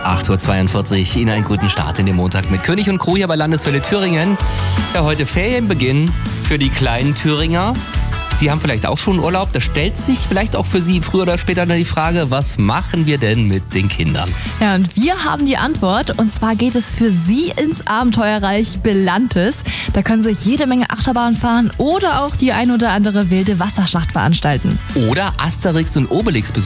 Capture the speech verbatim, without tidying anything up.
acht Uhr zweiundvierzig. Ihnen einen guten Start in den Montag mit König und Crew hier bei Landeswelle Thüringen. Ja, heute Ferienbeginn für die kleinen Thüringer. Sie haben vielleicht auch schon Urlaub. Da stellt sich vielleicht auch für Sie früher oder später dann die Frage, was machen wir denn mit den Kindern? Ja, und wir haben die Antwort. Und zwar geht es für Sie ins Abenteuerreich Belantes. Da können Sie jede Menge Achterbahn fahren oder auch die ein oder andere wilde Wasserschlacht veranstalten. Oder Asterix und Obelix besuchen.